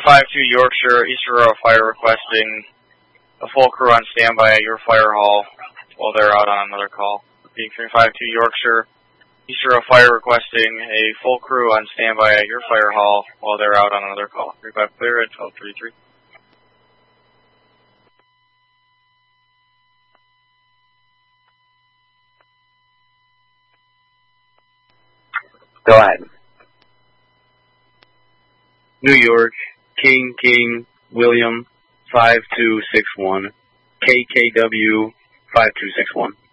352 Yorkshire, East Aurora Fire requesting a full crew on standby at your fire hall while they're out on another call. Repeating 352 Yorkshire, East Aurora Fire requesting a full crew on standby at your fire hall while they're out on another call. 35 clear at 1233. Go ahead. New York, King, William, 5261, KKW, 5261.